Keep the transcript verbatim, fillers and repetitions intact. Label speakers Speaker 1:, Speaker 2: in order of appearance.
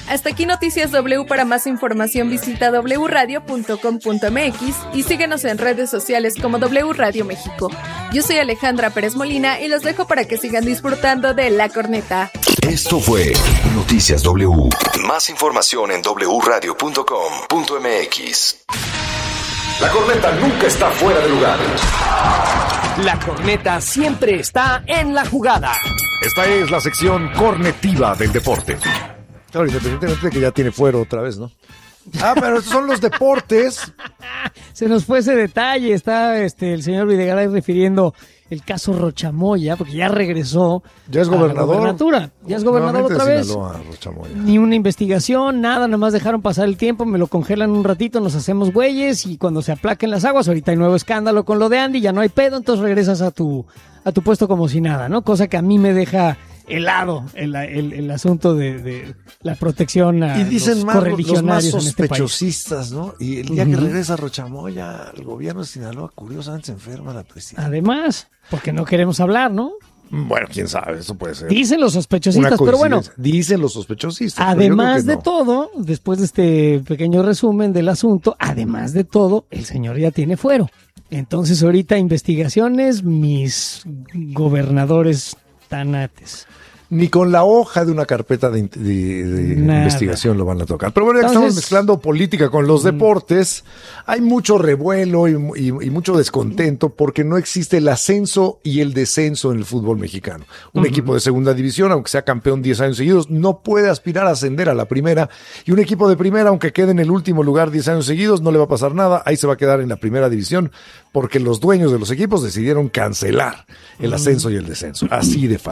Speaker 1: Hasta aquí Noticias W. Para más información visita doble u radio punto com punto m x y síguenos en redes sociales como W Radio México. Yo soy Alejandra Pérez Molina y los dejo para que sigan disfrutando de La Corneta.
Speaker 2: Esto fue Noticias W. Más información en doble u radio punto com punto m x. La Corneta nunca está fuera de lugar.
Speaker 3: La Corneta siempre está en la jugada.
Speaker 4: Esta es la sección cornetiva del deporte.
Speaker 5: Claro, independientemente de que ya tiene fuero otra vez, ¿no? Ah, pero estos son los deportes.
Speaker 6: Se nos fue ese detalle. Está este el señor Videgaray refiriendo el caso Rochamoya, porque ya regresó.
Speaker 5: Ya es gobernador.
Speaker 6: A la gobernatura. Ya es gobernador otra vez.
Speaker 5: Sinaloa, Rochamoya.
Speaker 6: Ni una investigación, nada, nada más dejaron pasar el tiempo, me lo congelan un ratito, nos hacemos güeyes y cuando se aplaquen las aguas, ahorita hay nuevo escándalo con lo de Andy, ya no hay pedo, entonces regresas a tu a tu puesto como si nada, ¿no? Cosa que a mí me deja helado el, el, el asunto de, de la protección a
Speaker 5: y dicen
Speaker 6: los
Speaker 5: más, los más
Speaker 6: correligionarios en este país.
Speaker 5: sospechosistas, ¿no? Y el día uh-huh. que regresa Rochamoya, el gobierno de Sinaloa, curiosamente se enferma la presidenta.
Speaker 6: Además, porque no queremos hablar, ¿no?
Speaker 5: Bueno, quién sabe, eso puede ser.
Speaker 6: Dicen los sospechosistas, pero bueno.
Speaker 5: Dicen los sospechosistas.
Speaker 6: Además de
Speaker 5: no.
Speaker 6: todo, después de este pequeño resumen del asunto, además de todo, el señor ya tiene fuero. Entonces ahorita investigaciones, mis gobernadores tanates.
Speaker 5: Ni con la hoja de una carpeta de, de, de investigación lo van a tocar. Pero bueno, ya que Entonces, estamos mezclando política con los deportes, hay mucho revuelo y, y, y mucho descontento porque no existe el ascenso y el descenso en el fútbol mexicano. Un uh-huh. equipo de segunda división, aunque sea campeón diez años seguidos, no puede aspirar a ascender a la primera. Y un equipo de primera, aunque quede en el último lugar diez años seguidos, no le va a pasar nada. Ahí se va a quedar en la primera división porque los dueños de los equipos decidieron cancelar el ascenso y el descenso. Así de fácil.